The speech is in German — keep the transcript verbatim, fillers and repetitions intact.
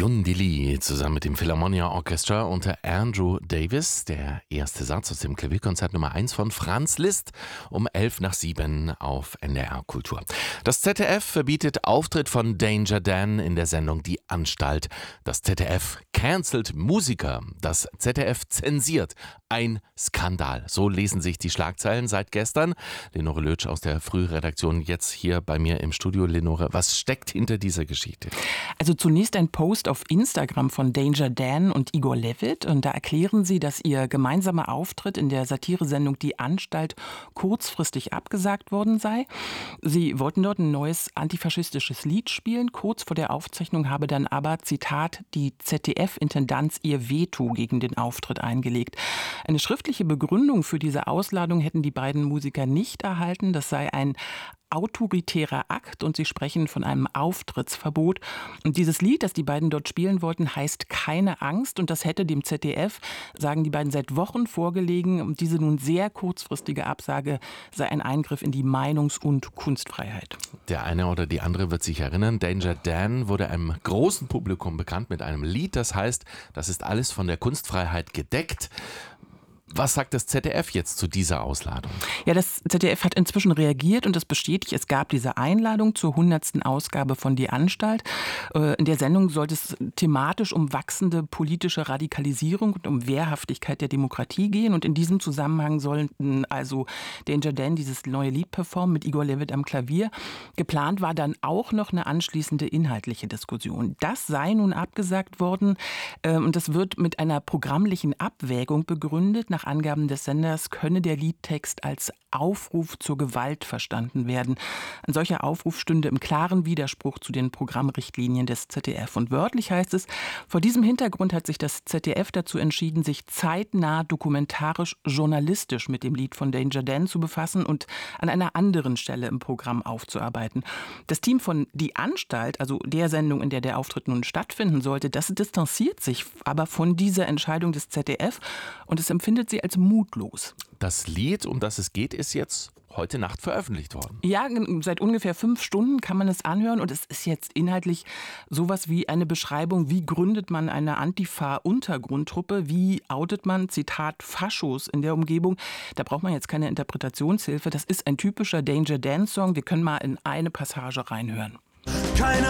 Hyun Lee zusammen mit dem Philharmonia Orchestra unter Andrew Davis. Der erste Satz aus dem Klavierkonzert Nummer eins von Franz Liszt um elf nach sieben auf N D R Kultur. Das Z D F verbietet Auftritt von Danger Dan in der Sendung Die Anstalt. Das Z D F cancelt Musiker. Das Z D F zensiert. Ein Skandal. So lesen sich die Schlagzeilen seit gestern. Lenore Lötsch aus der Frühredaktion jetzt hier bei mir im Studio. Lenore, was steckt hinter dieser Geschichte? Also zunächst ein Post auf Instagram von Danger Dan und Igor Levit. Und da erklären sie, dass ihr gemeinsamer Auftritt in der Satiresendung Die Anstalt kurzfristig abgesagt worden sei. Sie wollten dort ein neues antifaschistisches Lied spielen. Kurz vor der Aufzeichnung habe dann aber, Zitat, die Z D F-Intendanz ihr Veto gegen den Auftritt eingelegt. Eine schriftliche Begründung für diese Ausladung hätten die beiden Musiker nicht erhalten. Das sei ein autoritärer Akt und sie sprechen von einem Auftrittsverbot. Und dieses Lied, das die beiden dort spielen wollten, heißt Keine Angst und das hätte dem Z D F, sagen die beiden, seit Wochen vorgelegen. Und diese nun sehr kurzfristige Absage sei ein Eingriff in die Meinungs- und Kunstfreiheit. Der eine oder die andere wird sich erinnern, Danger Dan wurde einem großen Publikum bekannt mit einem Lied, das heißt, das ist alles von der Kunstfreiheit gedeckt. Was sagt das Z D F jetzt zu dieser Ausladung? Ja, das Z D F hat inzwischen reagiert und das bestätigt. Es gab diese Einladung zur hundertsten Ausgabe von Die Anstalt. In der Sendung sollte es thematisch um wachsende politische Radikalisierung und um Wehrhaftigkeit der Demokratie gehen. Und in diesem Zusammenhang sollten also Danger Dan dieses neue Lied performen mit Igor Levit am Klavier. Geplant war dann auch noch eine anschließende inhaltliche Diskussion. Das sei nun abgesagt worden und das wird mit einer programmlichen Abwägung begründet. Nach Angaben des Senders könne der Liedtext als Aufruf zur Gewalt verstanden werden. Ein solcher Aufruf stünde im klaren Widerspruch zu den Programmrichtlinien des Z D F. Und wörtlich heißt es, vor diesem Hintergrund hat sich das Z D F dazu entschieden, sich zeitnah dokumentarisch journalistisch mit dem Lied von Danger Dan zu befassen und an einer anderen Stelle im Programm aufzuarbeiten. Das Team von Die Anstalt, also der Sendung, in der der Auftritt nun stattfinden sollte, das distanziert sich aber von dieser Entscheidung des Z D F und es empfindet sie als mutlos. Das Lied, um das es geht, ist jetzt heute Nacht veröffentlicht worden. Ja, seit ungefähr fünf Stunden kann man es anhören und es ist jetzt inhaltlich sowas wie eine Beschreibung, wie gründet man eine Antifa-Untergrundtruppe, wie outet man, Zitat, Faschos in der Umgebung. Da braucht man jetzt keine Interpretationshilfe. Das ist ein typischer Danger Dan-Song. Wir können mal in eine Passage reinhören. Keine